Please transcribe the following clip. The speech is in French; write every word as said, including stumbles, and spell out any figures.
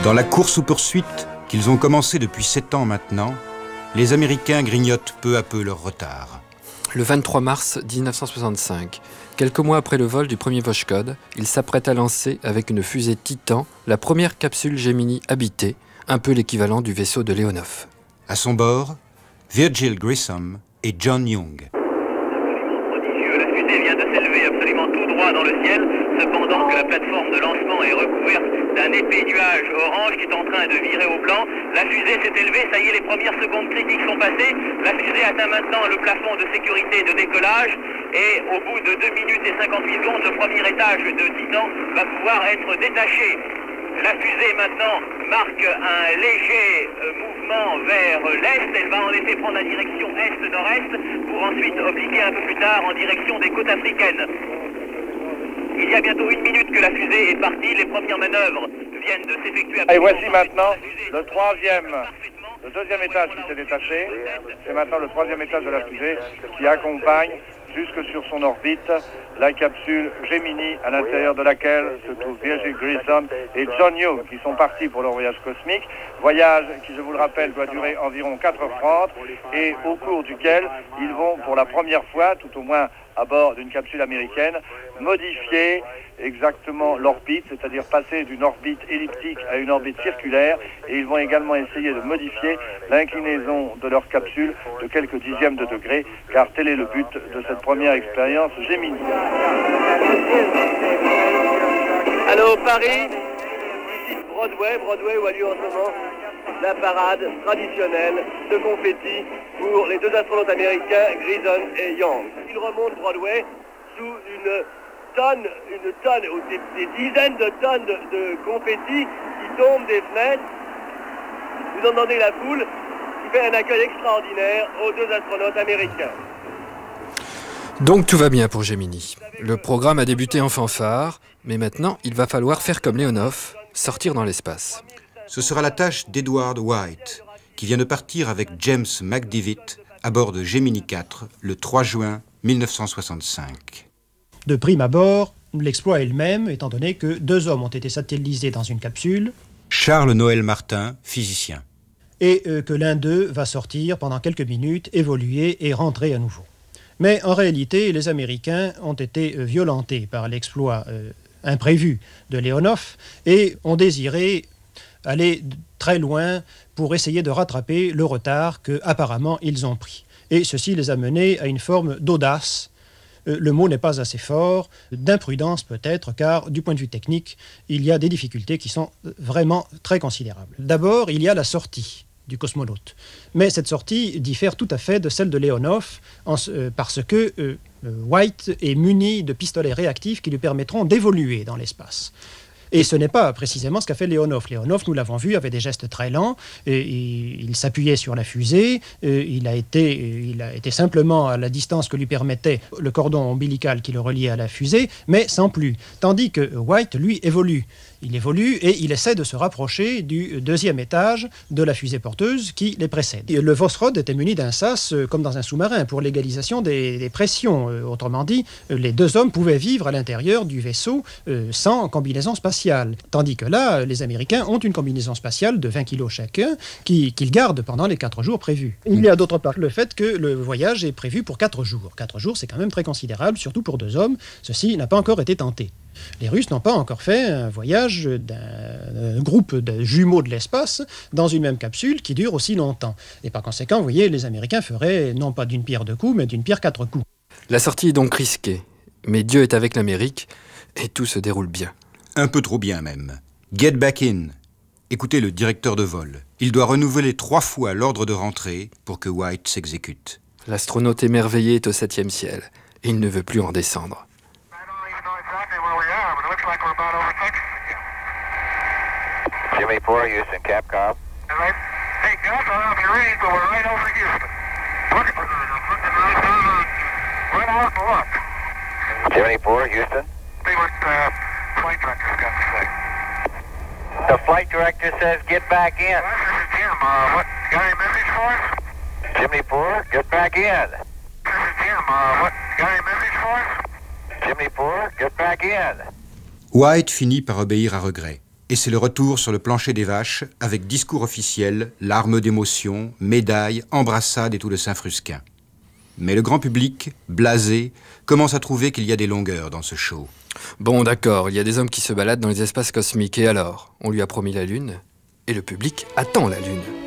Dans la course aux poursuites qu'ils ont commencé depuis sept ans maintenant, les Américains grignotent peu à peu leur retard. Le vingt-trois mars dix-neuf cent soixante-cinq, quelques mois après le vol du premier Voskhod, ils s'apprêtent à lancer avec une fusée Titan la première capsule Gemini habitée, un peu l'équivalent du vaisseau de Leonov. À son bord, Virgil Grissom et John Young. Prodigieux, la fusée vient de s'élever absolument tout droit dans le ciel, cependant que la plateforme de lancement est recouverte d'un épais nuage orange qui est en train de virer au blanc. La fusée s'est élevée, ça y est, les premières secondes critiques sont passées. La fusée atteint maintenant le plafond de sécurité de décollage et au bout de deux minutes et cinquante-huit secondes, le premier étage de Titan va pouvoir être détaché. La fusée maintenant marque un léger mouvement vers l'est. Elle va en effet prendre la direction est-nord-est pour ensuite obliquer un peu plus tard en direction des côtes africaines. Il y a bientôt une minute que la fusée est partie. Les premières manœuvres viennent de s'effectuer. Et voici maintenant le troisième, le deuxième étage qui s'est détaché. C'est maintenant le troisième étage de la fusée qui accompagne jusque sur son orbite la capsule Gemini, à l'intérieur de laquelle se trouvent Virgil Grissom et John Young, qui sont partis pour leur voyage cosmique. Voyage qui, je vous le rappelle, doit durer environ quatre heures trente et au cours duquel ils vont pour la première fois, tout au moins à bord d'une capsule américaine, modifier exactement l'orbite, c'est-à-dire passer d'une orbite elliptique à une orbite circulaire, et ils vont également essayer de modifier l'inclinaison de leur capsule de quelques dixièmes de degré, car tel est le but de cette première expérience Gemini. Allô, Paris, ici Broadway, Broadway où a lieu en ce moment la parade traditionnelle de confettis pour les deux astronautes américains, Grissom et Young. Ils remontent Broadway sous une tonne, une tonne, ou des, des dizaines de tonnes de, de confettis qui tombent des fenêtres. Vous entendez la foule qui fait un accueil extraordinaire aux deux astronautes américains. Donc tout va bien pour Gemini. Le programme a débuté en fanfare, mais maintenant il va falloir faire comme Leonov, sortir dans l'espace. Ce sera la tâche d'Edward White, qui vient de partir avec James McDivitt à bord de Gemini quatre le trois juin mille neuf cent soixante-cinq. De prime abord, l'exploit est le même, étant donné que deux hommes ont été satellisés dans une capsule. Charles Noël Martin, physicien. Et euh, que l'un d'eux va sortir pendant quelques minutes, évoluer et rentrer à nouveau. Mais en réalité, les Américains ont été euh, violentés par l'exploit euh, imprévu de Leonov et ont désiré aller très loin pour essayer de rattraper le retard qu'apparemment ils ont pris. Et ceci les a menés à une forme d'audace. Euh, le mot n'est pas assez fort, d'imprudence peut-être, car du point de vue technique, il y a des difficultés qui sont vraiment très considérables. D'abord, il y a la sortie du cosmonaute. Mais cette sortie diffère tout à fait de celle de Leonov en, euh, parce que euh, White est muni de pistolets réactifs qui lui permettront d'évoluer dans l'espace. Et ce n'est pas précisément ce qu'a fait Leonov. Leonov, nous l'avons vu, avait des gestes très lents. Et il, il s'appuyait sur la fusée. Et il, a été, il a été simplement à la distance que lui permettait le cordon ombilical qui le reliait à la fusée, mais sans plus. Tandis que White, lui, évolue. Il évolue et il essaie de se rapprocher du deuxième étage de la fusée porteuse qui les précède. Le Voskhod était muni d'un sas comme dans un sous-marin pour l'égalisation des, des pressions. Autrement dit, les deux hommes pouvaient vivre à l'intérieur du vaisseau euh, sans combinaison spatiale. Tandis que là, les Américains ont une combinaison spatiale de vingt kilos chacun qui, qu'ils gardent pendant les quatre jours prévus. Il y a d'autre part le fait que le voyage est prévu pour quatre jours. Quatre jours, c'est quand même très considérable, surtout pour deux hommes. Ceci n'a pas encore été tenté. Les Russes n'ont pas encore fait un voyage d'un groupe de jumeaux de l'espace dans une même capsule qui dure aussi longtemps. Et par conséquent, vous voyez, les Américains feraient non pas d'une pierre deux coups, mais d'une pierre quatre coups. La sortie est donc risquée, mais Dieu est avec l'Amérique et tout se déroule bien. Un peu trop bien même. Get back in. Écoutez le directeur de vol. Il doit renouveler trois fois l'ordre de rentrée pour que White s'exécute. L'astronaute émerveillé est au septième ciel et il ne veut plus en descendre. Jimmy four, Houston, Capcom. Hey, Gus, I don't know if you're reading, but we're right over Houston. Looking for right out and look. Jimmy four, Houston. See what uh, flight director's got to say. The flight director says get back in. Well, this is Jim. Uh, what, got any message for us? Jimmy four, get back in. This is Jim. Uh, what, got any message for us? Jimmy four, get back in. White finit par obéir à regret Et c'est le retour sur le plancher des vaches, avec discours officiel, larmes d'émotion, médailles, embrassades et tout le Saint-Frusquin. Mais le grand public, blasé, commence à trouver qu'il y a des longueurs dans ce show. Bon, d'accord, il y a des hommes qui se baladent dans les espaces cosmiques, et alors? On lui a promis la Lune, et le public attend la Lune.